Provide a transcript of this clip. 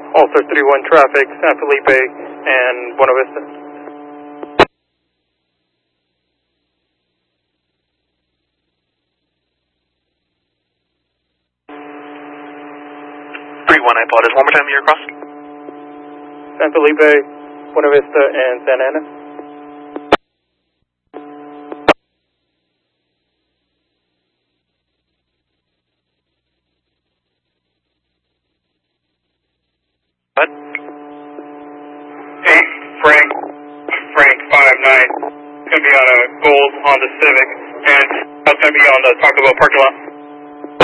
Also 31 traffic, San Felipe and Buena Vista. I apologize. One more time, you're across? San Felipe, Buena Vista, and Santa Ana. What? Hey, Frank 5-9. It's going to be on a Gold Honda Civic, and that's going to be on the Taco Bell parking lot.